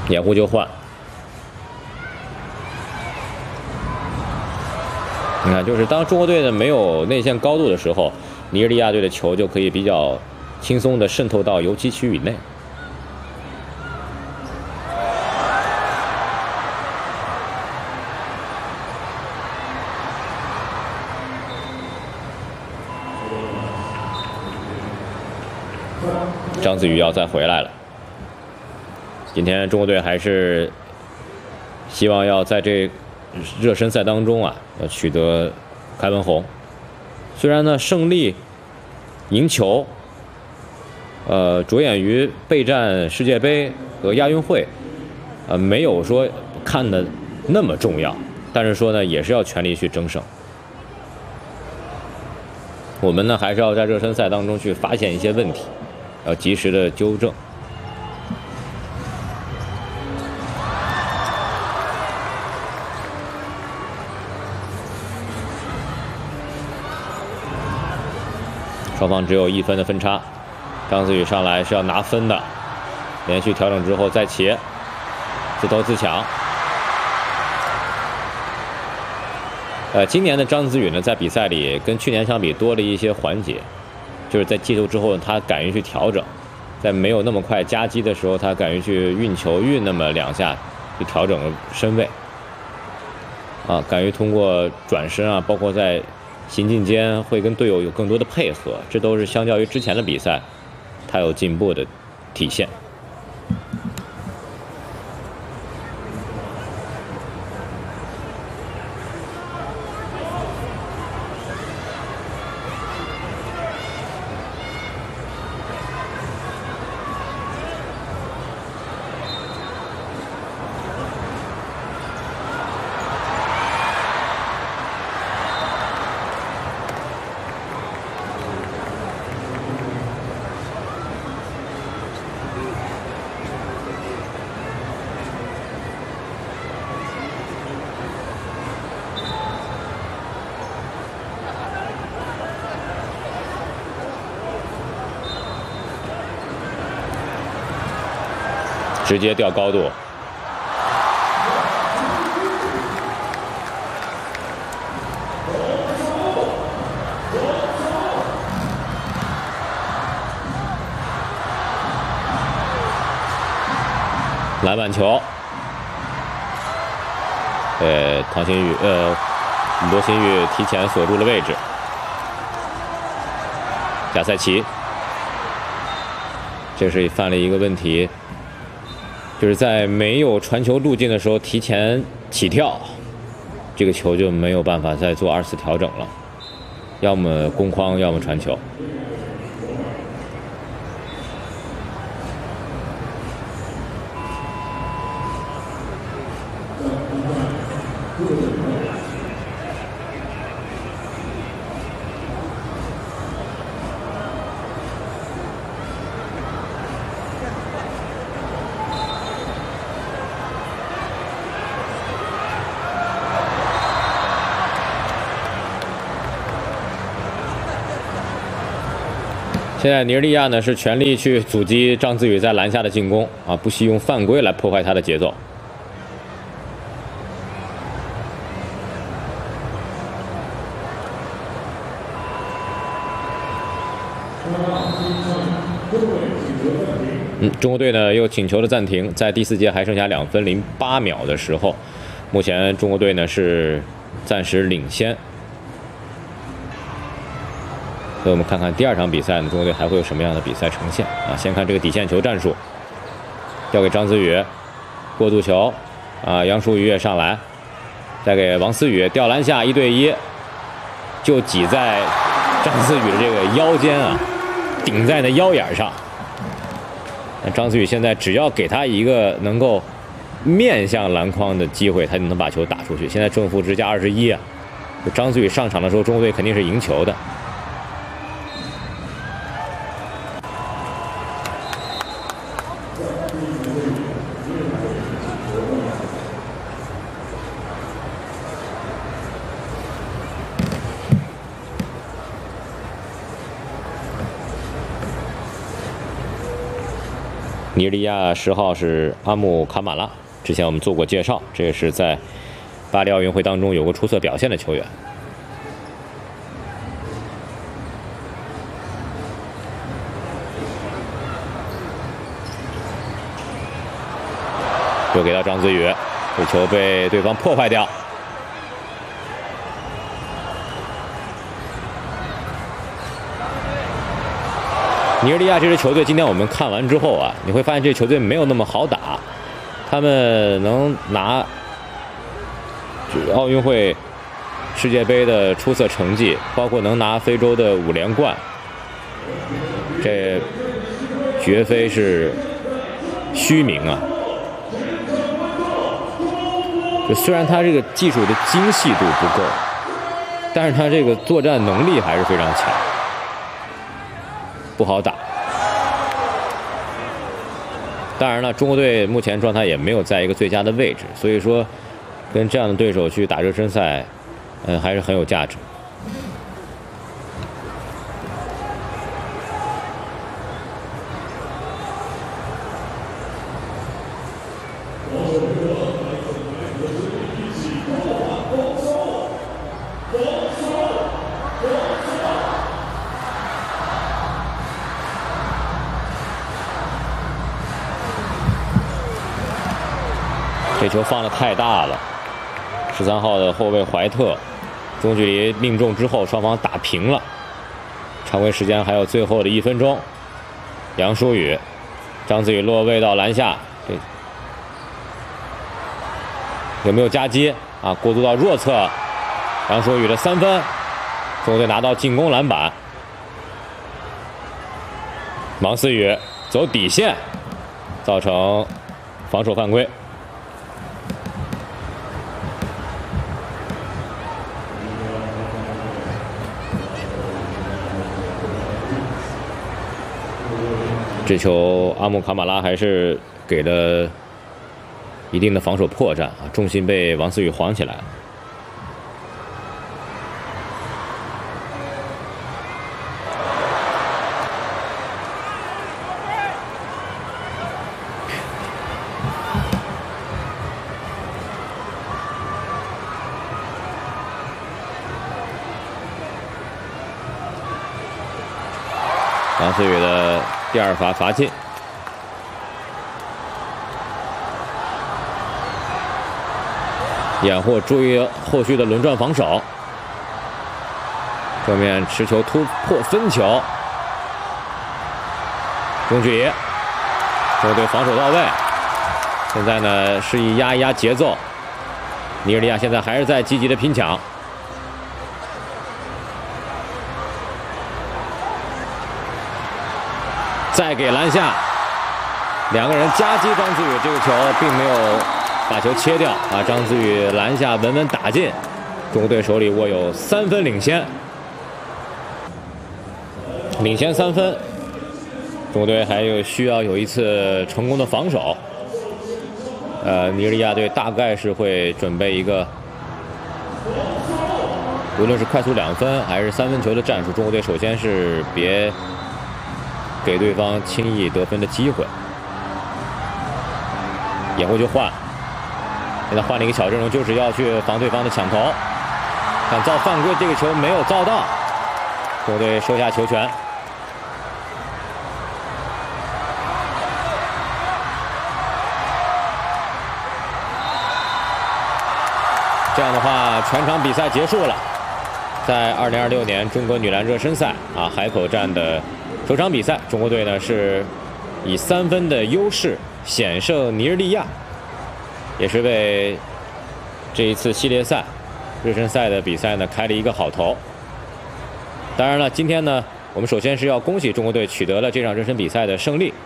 掩护就换。你看，就是当中国队呢没有内线高度的时候，尼日利亚队的球就可以比较轻松地渗透到油漆区域内。张子宇要再回来了。今天中国队还是希望要在这热身赛当中啊，要取得开门红。虽然呢胜利、赢球，着眼于备战世界杯和亚运会，没有说看的那么重要，但是说呢也是要全力去争胜。我们呢还是要在热身赛当中去发现一些问题。要及时的纠正。双方只有1分的分差，张子宇上来是要拿分的，连续调整之后再起，自投自抢。今年的张子宇呢，在比赛里跟去年相比多了一些环节。就是在接球之后，他敢于去调整，在没有那么快夹击的时候，他敢于去运球，运那么2下，去调整身位。敢于通过转身啊，包括在行进间会跟队友有更多的配合，这都是相较于之前的比赛，他有进步的体现。直接调高度，篮板球，唐新宇，罗新宇提前锁住了位置，加塞奇，这是犯了一个问题。就是在没有传球路径的时候提前起跳，这个球就没有办法再做2次调整了，要么攻框，要么传球。现在尼日利亚呢是全力去阻击张子宇在篮下的进攻啊，不惜用犯规来破坏他的节奏。中国队呢又请求了暂停，在第4节还剩下2分08秒的时候，目前中国队呢是暂时领先。所以我们看看第2场比赛呢，中国队还会有什么样的比赛呈现啊？先看这个底线球战术，交给张子宇，过渡球啊，杨舒宇也上来，再给王思雨吊篮下1对1，就挤在张子宇的这个腰间啊，顶在那腰眼上。那张子宇现在只要给他一个能够面向篮筐的机会，他就能把球打出去。现在正负值加21啊，张子宇上场的时候，中国队肯定是赢球的。 尼日利亚10号是阿木卡马拉，之前我们做过介绍，这也是在巴黎奥运会当中有过出色表现的球员。又给到张子宇，这球被对方破坏掉。尼日利亚这支球队，今天我们看完之后啊，你会发现这球队没有那么好打。他们能拿奥运会、世界杯的出色成绩，包括能拿非洲的5连冠，这绝非是虚名啊！就虽然他这个技术的精细度不够，但是他这个作战能力还是非常强。不好打。当然了，中国队目前状态也没有在一个最佳的位置，所以说跟这样的对手去打热身赛，还是很有价值。这球放得太大了，13号的后卫怀特中距离命中之后，双方打平了。常规时间还有最后的1分钟，杨舒宇、张子宇落位到篮下，有没有夹击啊？过渡到弱侧，杨舒宇的3分，中国队拿到进攻篮板。王思雨走底线，造成防守犯规。这球阿木卡马拉还是给了一定的防守破绽啊，重心被王思雨晃起来了。王思雨的第2罚罚进，掩护注意后续的轮转防守，正面持球突破分球，中距离，中国队防守到位。现在呢，示意压一压节奏，尼日利亚现在还是在积极的拼抢。再给篮下，2个人夹击张子宇，这个球并没有把球切掉啊！张子宇篮下稳稳打进，中国队手里握有3分领先3分。中国队还需要有一次成功的防守。尼日利亚队大概是会准备一个，无论是快速2分还是3分球的战术，中国队首先是别给对方轻易得分的机会，掩护就换，现在换了一个小阵容，就是要去防对方的抢投，想造犯规，这个球没有造到，中国队收下球权。这样的话，全场比赛结束了。在2026年中国女篮热身赛海口站的首场比赛，中国队呢是以3分的优势险胜尼日利亚，也是为这一次系列赛热身赛的比赛呢开了一个好头。当然了，今天呢，我们首先是要恭喜中国队取得了这场热身比赛的胜利。